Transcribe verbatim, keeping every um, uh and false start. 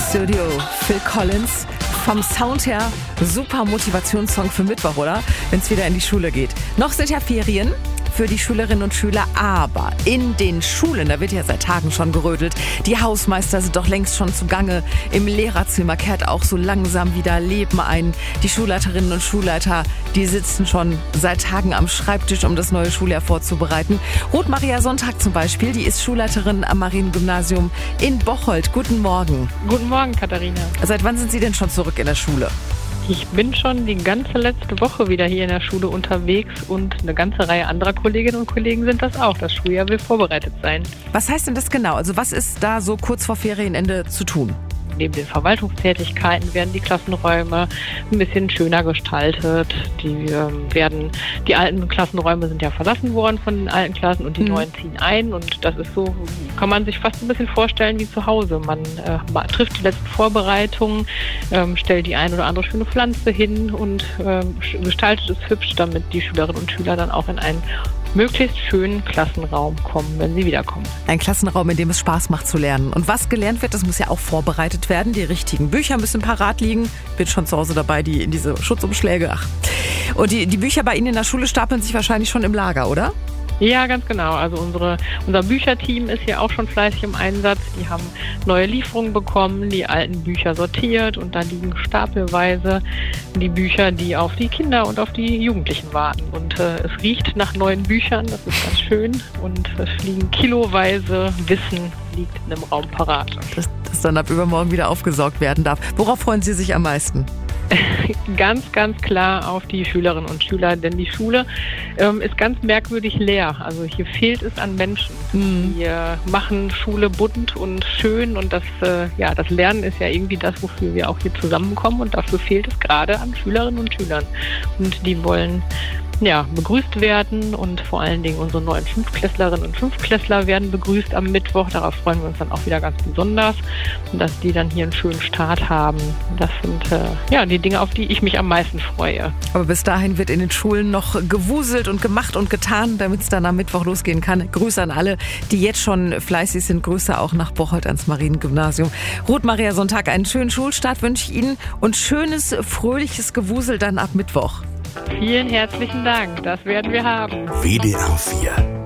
Studio, Phil Collins. Vom Sound her super Motivationssong für Mittwoch, oder? Wenn es wieder in die Schule geht. Noch sind ja Ferien für die Schülerinnen und Schüler, aber in den Schulen, da wird ja seit Tagen schon gerödelt. Die Hausmeister sind doch längst schon zugange. Im Lehrerzimmer kehrt auch so langsam wieder Leben ein. Die Schulleiterinnen und Schulleiter, die sitzen schon seit Tagen am Schreibtisch, um das neue Schuljahr vorzubereiten. Ruth Maria Sonntag zum Beispiel, die ist Schulleiterin am Mariengymnasium in Bocholt. Guten Morgen. Guten Morgen, Katharina. Seit wann sind Sie denn schon zurück in der Schule? Ich bin schon die ganze letzte Woche wieder hier in der Schule unterwegs und eine ganze Reihe anderer Kolleginnen und Kollegen sind das auch. Das Schuljahr will vorbereitet sein. Was heißt denn das genau? Also was ist da so kurz vor Ferienende zu tun? Neben den Verwaltungstätigkeiten werden die Klassenräume ein bisschen schöner gestaltet. Die ähm, werden, die alten Klassenräume sind ja verlassen worden von den alten Klassen und die mhm. neuen ziehen ein. Und das ist so, kann man sich fast ein bisschen vorstellen wie zu Hause. Man äh, trifft die letzten Vorbereitungen, ähm, stellt die ein oder andere schöne Pflanze hin und ähm, gestaltet es hübsch, damit die Schülerinnen und Schüler dann auch in einen möglichst schönen Klassenraum kommen, wenn sie wiederkommen. Ein Klassenraum, in dem es Spaß macht zu lernen. Und was gelernt wird, das muss ja auch vorbereitet werden. Die richtigen Bücher müssen parat liegen. Bin schon zu Hause dabei, die in diese Schutzumschläge. Ach. Und die, die Bücher bei Ihnen in der Schule stapeln sich wahrscheinlich schon im Lager, oder? Ja, ganz genau. Also unsere, unser Bücherteam ist hier auch schon fleißig im Einsatz. Die haben neue Lieferungen bekommen, die alten Bücher sortiert und da liegen stapelweise die Bücher, die auf die Kinder und auf die Jugendlichen warten. Und äh, es riecht nach neuen Büchern, das ist ganz schön. Und es liegen kiloweise Wissen, liegt in einem Raum parat. Das, das dann ab übermorgen wieder aufgesaugt werden darf. Worauf freuen Sie sich am meisten? Ganz, ganz klar auf die Schülerinnen und Schüler, denn die Schule ähm, ist ganz merkwürdig leer. Also hier fehlt es an Menschen. Mhm. Wir machen Schule bunt und schön und das, äh, ja, das Lernen ist ja irgendwie das, wofür wir auch hier zusammenkommen und dafür fehlt es gerade an Schülerinnen und Schülern. Und die wollen ja, begrüßt werden und vor allen Dingen unsere neuen Fünftklässlerinnen und Fünftklässler werden begrüßt am Mittwoch. Darauf freuen wir uns dann auch wieder ganz besonders, dass die dann hier einen schönen Start haben. Das sind äh, ja die Dinge, auf die ich mich am meisten freue. Aber bis dahin wird in den Schulen noch gewuselt und gemacht und getan, damit es dann am Mittwoch losgehen kann. Grüße an alle, die jetzt schon fleißig sind. Grüße auch nach Bocholt ans Mariengymnasium. Ruth Maria Sonntag, einen schönen Schulstart wünsche ich Ihnen und schönes, fröhliches Gewusel dann ab Mittwoch. Vielen herzlichen Dank, das werden wir haben. W D R vier